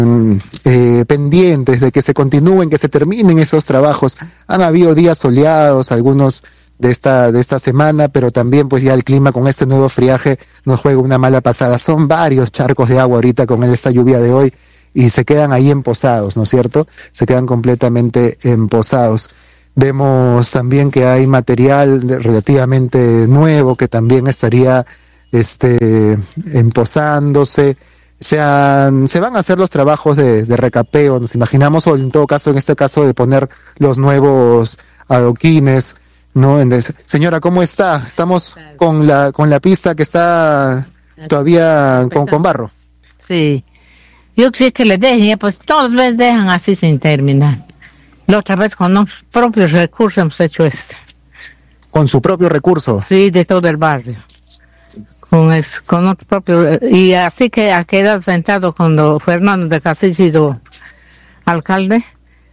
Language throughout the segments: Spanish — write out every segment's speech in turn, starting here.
pendientes de que se continúen, que se terminen esos trabajos. Han habido días soleados, algunos de esta semana, pero también pues ya el clima con este nuevo friaje nos juega una mala pasada. Son varios charcos de agua ahorita con esta lluvia de hoy y se quedan ahí empozados, ¿no es cierto? Se quedan completamente empozados. Vemos también que hay material relativamente nuevo que también estaría empozándose. Se van a hacer los trabajos de recapeo, nos imaginamos, o en todo caso, en este caso, de poner los nuevos adoquines, ¿no? Señora, ¿cómo está? Estamos con la pista que está todavía con barro. Sí. Yo quisiera que le dejen, pues todos les dejan así sin terminar. La otra vez con los propios recursos hemos hecho esto. ¿Con su propio recurso? Sí, de todo el barrio. Con otro propio, y así que ha quedado sentado cuando Fernando de Castillo ha sido alcalde,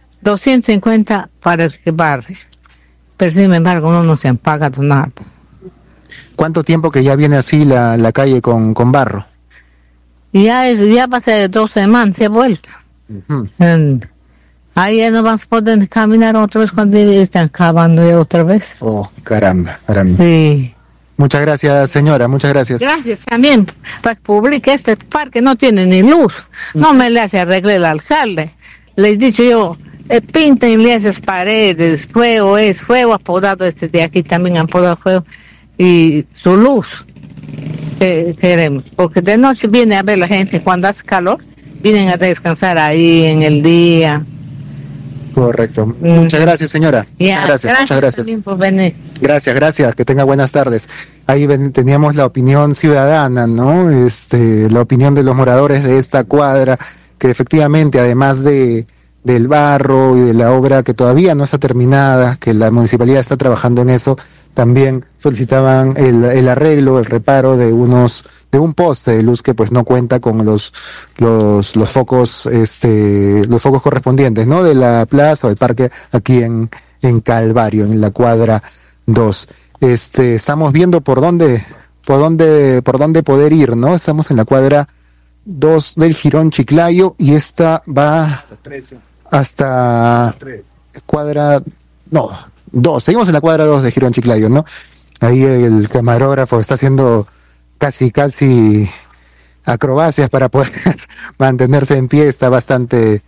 250 para el barrio, pero sin embargo no se han pagado nada. ¿Cuánto tiempo que ya viene así la calle con barro? Ya va a ser 2 semanas, se ha vuelto. Uh-huh. Ahí ya no vas a poder caminar otra vez cuando están cavando ya otra vez. Oh, caramba. Sí. Muchas gracias, señora, muchas gracias. Gracias también, para que publique este parque no tiene ni luz. No me le hace arreglar el alcalde. Les he dicho yo, píntenle esas paredes, fuego apodado de aquí también han podado fuego. Y su luz, queremos. Porque de noche viene a ver la gente, cuando hace calor, vienen a descansar ahí en el día. Correcto. Muchas gracias, señora. Muchas gracias. Por venir. Gracias, que tenga buenas tardes. Ahí teníamos la opinión ciudadana, ¿no? La opinión de los moradores de esta cuadra, que efectivamente, además del barro y de la obra que todavía no está terminada, que la municipalidad está trabajando en eso, también solicitaban el arreglo, el reparo de un poste de luz que pues no cuenta con los focos, los focos correspondientes, ¿no? De la plaza o el parque aquí en Calvario, en la cuadra 2. Estamos viendo por dónde poder ir, ¿no? Estamos en la cuadra 2 del Jirón Chiclayo y esta va hasta cuadra 2. Seguimos en la cuadra 2 de Jirón Chiclayo, ¿no? Ahí el camarógrafo está haciendo casi acrobacias para poder mantenerse en pie. Está bastante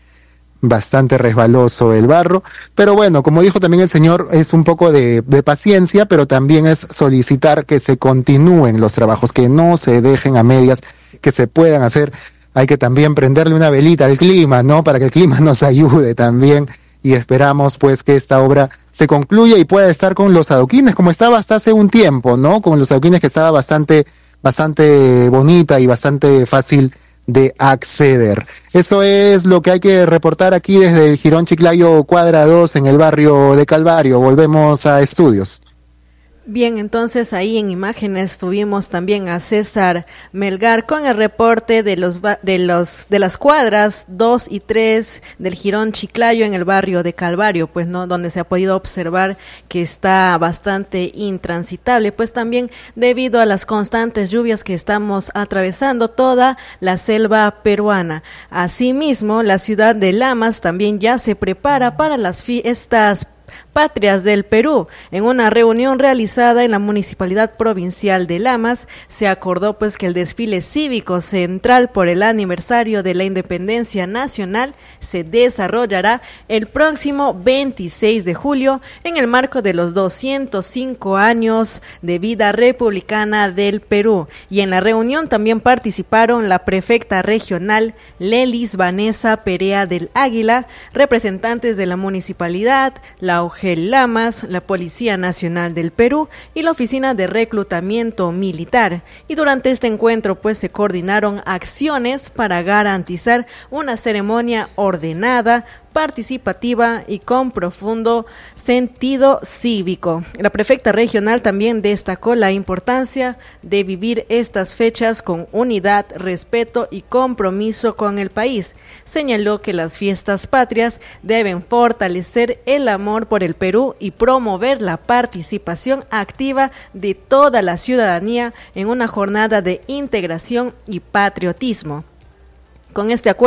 resbaloso el barro, pero bueno, como dijo también el señor, es un poco de paciencia, pero también es solicitar que se continúen los trabajos, que no se dejen a medias, que se puedan hacer. Hay que también prenderle una velita al clima, ¿no? Para que el clima nos ayude también, y esperamos pues que esta obra se concluya y pueda estar con los adoquines como estaba hasta hace un tiempo, ¿no? Con los adoquines, que estaba bastante bonita y bastante fácil de acceder. Eso es lo que hay que reportar aquí desde el Jirón Chiclayo cuadra 2 en el barrio de Calvario. Volvemos a estudios. Bien, entonces ahí en imágenes tuvimos también a César Melgar con el reporte de las cuadras 2 y 3 del Jirón Chiclayo en el barrio de Calvario, pues no, donde se ha podido observar que está bastante intransitable, pues también debido a las constantes lluvias que estamos atravesando toda la selva peruana. Asimismo, la ciudad de Lamas también ya se prepara para las fiestas patrias del Perú. En una reunión realizada en la Municipalidad Provincial de Lamas, se acordó pues que el desfile cívico central por el aniversario de la Independencia Nacional se desarrollará el próximo 26 de julio en el marco de los 205 años de vida republicana del Perú. Y en la reunión también participaron la prefecta regional Lelis Vanessa Perea del Águila, representantes de la municipalidad, la OGEL Lamas, la Policía Nacional del Perú y la Oficina de Reclutamiento Militar. Y durante este encuentro pues se coordinaron acciones para garantizar una ceremonia ordenada, participativa y con profundo sentido cívico. La prefecta regional también destacó la importancia de vivir estas fechas con unidad, respeto y compromiso con el país. Señaló que las fiestas patrias deben fortalecer el amor por el Perú y promover la participación activa de toda la ciudadanía en una jornada de integración y patriotismo. Con este acuerdo